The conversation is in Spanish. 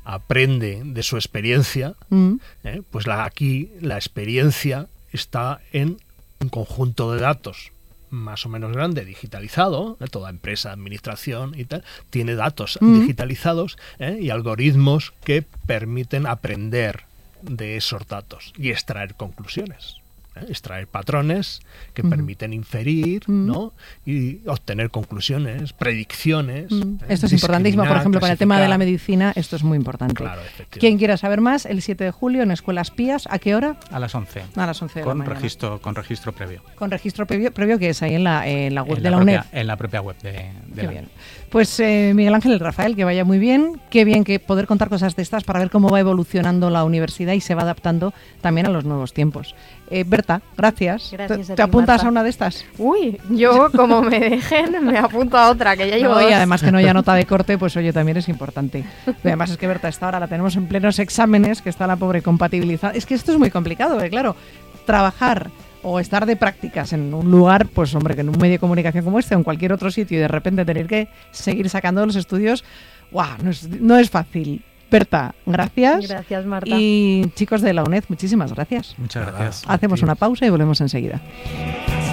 aprende de su experiencia, pues aquí la experiencia está en un conjunto de datos más o menos grande, digitalizado, toda empresa, administración y tal, tiene datos digitalizados y algoritmos que permiten aprender de esos datos y extraer conclusiones. Extraer patrones que permiten inferir, ¿no? Y obtener conclusiones, predicciones. Esto es importantísimo, por ejemplo, para el tema de la medicina, esto es muy importante. Claro, efectivamente. Quien quiera saber más, el 7 de julio en Escuelas Pías, ¿a qué hora? A las 11. A las 11 de la mañana. Con registro previo. Con registro previo que es ahí en la web de la UNED. En la propia web de Qué la bien. Pues Miguel Ángel y Rafael, que vaya muy bien. Qué bien que poder contar cosas de estas para ver cómo va evolucionando la universidad y se va adaptando también a los nuevos tiempos. Berta, gracias. Gracias a ¿Te ti, apuntas Marta. a una de estas? Uy, yo como me dejen, me apunto a otra, que ya llevo No, y dos. además que no haya nota de corte, pues oye, también es importante. Y además es que Berta, esta hora la tenemos en plenos exámenes, que está la pobre compatibilizada. Es que esto es muy complicado, claro, trabajar o estar de prácticas en un lugar, pues hombre, que en un medio de comunicación como este o en cualquier otro sitio y de repente tener que seguir sacando los estudios, ¡guau! No es fácil. Berta, gracias. Gracias, Marta. Y chicos de la UNED, muchísimas gracias. Muchas gracias. Hacemos una pausa y volvemos enseguida.